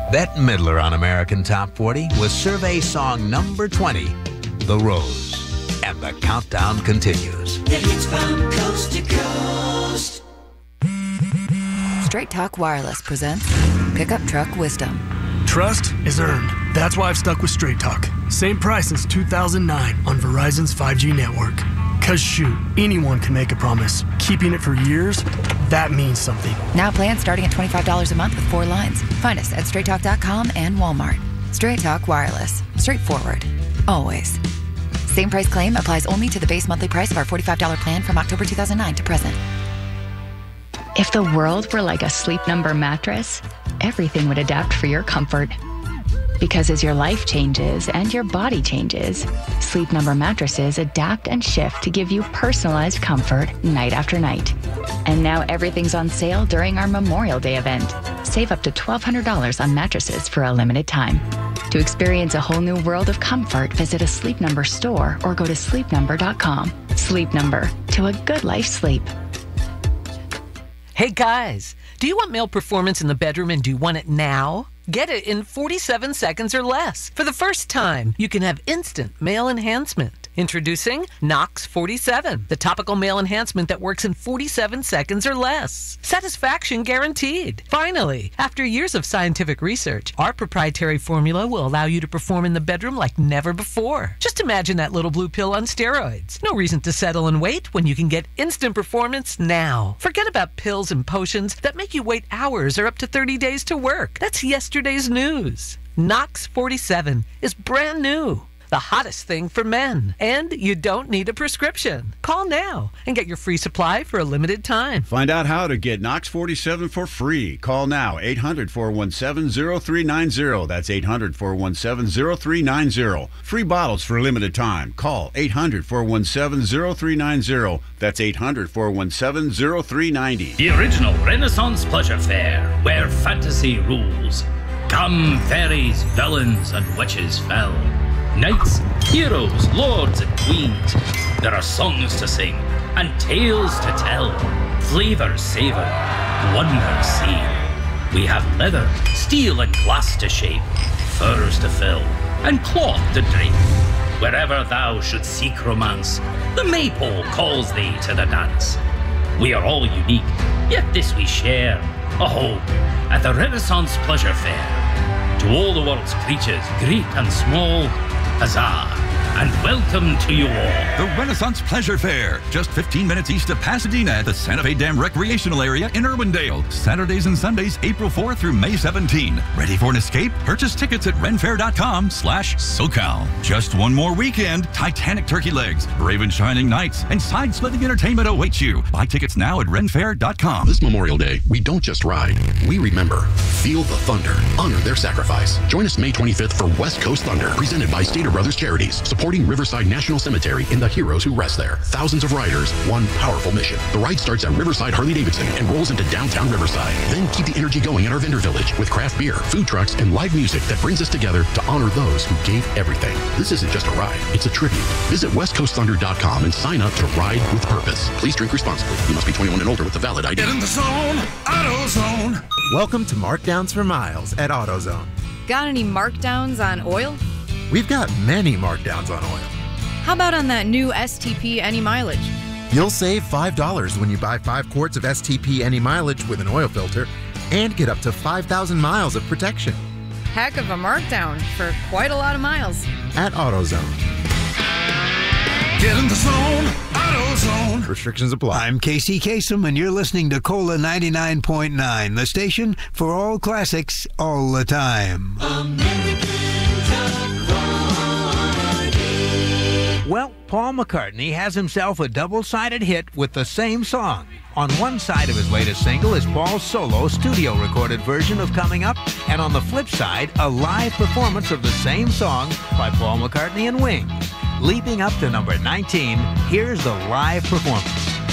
Bette Midler on American Top 40 was survey song number 20, The Rose. And the countdown continues. The hits from coast to coast. Straight Talk Wireless presents Pickup Truck Wisdom. Trust is earned. That's why I've stuck with Straight Talk. Same price since 2009 on Verizon's 5G network. Cause shoot, anyone can make a promise. Keeping it for years, that means something. Now plans starting at $25 a month with 4 lines. Find us at straighttalk.com and Walmart. Straight Talk Wireless. Straightforward. Always. Same price claim applies only to the base monthly price of our $45 plan from October 2009 to present. If the world were like a Sleep Number mattress, everything would adapt for your comfort. Because as your life changes and your body changes, Sleep Number mattresses adapt and shift to give you personalized comfort night after night. And now everything's on sale during our Memorial Day event. Save up to $1,200 on mattresses for a limited time. To experience a whole new world of comfort, visit a Sleep Number store or go to sleepnumber.com. Sleep Number, to a good life's sleep. Hey guys, do you want male performance in the bedroom and do you want it now? Get it in 47 seconds or less. For the first time, you can have instant male enhancement. Introducing Nox 47, the topical male enhancement that works in 47 seconds or less. Satisfaction guaranteed. Finally, after years of scientific research, our proprietary formula will allow you to perform in the bedroom like never before. Just imagine that little blue pill on steroids. No reason to settle and wait when you can get instant performance now. Forget about pills and potions that make you wait hours or up to 30 days to work. That's yesterday's news. Nox 47 is brand new. The hottest thing for men. And you don't need a prescription. Call now and get your free supply for a limited time. Find out how to get Nox 47 for free. Call now, 800-417-0390. That's 800-417-0390. Free bottles for a limited time. Call 800-417-0390. That's 800-417-0390. The original Renaissance Pleasure Fair, where fantasy rules. Come, fairies, villains, and witches fell. Knights, heroes, lords, and queens. There are songs to sing and tales to tell. Flavors savour, wonders seen. We have leather, steel, and glass to shape, furs to fill, and cloth to drape. Wherever thou should seek romance, the Maypole calls thee to the dance. We are all unique, yet this we share, a home at the Renaissance Pleasure Fair. To all the world's creatures, great and small, huzzah, and welcome to you all. The Renaissance Pleasure Fair, just 15 minutes east of Pasadena at the Santa Fe Dam Recreational Area in Irwindale. Saturdays and Sundays, April 4 through May 17. Ready for an escape? Purchase tickets at renfair.com/SoCal. Just one more weekend, Titanic turkey legs, brave and shining nights, and side-splitting entertainment awaits you. Buy tickets now at renfair.com. This Memorial Day, we don't just ride, we remember. Feel the thunder. Honor their sacrifice. Join us May 25th for West Coast Thunder, presented by Stater Brothers Charities, supporting Riverside National Cemetery and the heroes who rest there. Thousands of riders, one powerful mission. The ride starts at Riverside Harley-Davidson and rolls into downtown Riverside. Then keep the energy going at our vendor village with craft beer, food trucks, and live music that brings us together to honor those who gave everything. This isn't just a ride, it's a tribute. Visit westcoastthunder.com and sign up to ride with purpose. Please drink responsibly. You must be 21 and older with a valid ID. Get in the zone, AutoZone. Welcome to Markdowns for Miles at AutoZone. Got any markdowns on oil? We've got many markdowns on oil. How about on that new STP Any Mileage? You'll save $5 when you buy 5 quarts of STP Any Mileage with an oil filter and get up to 5,000 miles of protection. Heck of a markdown for quite a lot of miles. At AutoZone. Get in the zone, AutoZone. Restrictions apply. I'm Casey Kasem, and you're listening to Cola 99.9, the station for all classics all the time. Well, Paul McCartney has himself a double-sided hit with the same song. On one side of his latest single is Paul's solo studio-recorded version of Coming Up, and on the flip side, a live performance of the same song by Paul McCartney and Wings. Leaping up to number 19, here's the live performance.